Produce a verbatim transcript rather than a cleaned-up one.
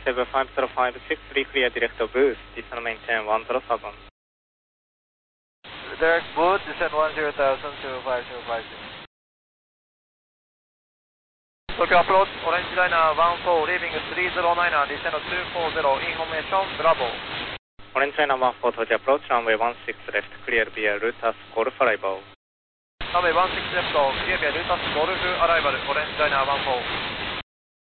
seven five zero five six three, clear direct boost, descend maintain one zero seven. Direct boost, descend one zero thousand to five zero five six. Tokyo approach, Orange Liner one four, leaving three zero nine, descend two four zero, information, Bravo. Orange Liner one four, Tokyo approach, runway one six left, clear via Lotus Golf arrival. Runway one six left, clear via Lotus Golf arrival, Orange Liner one four.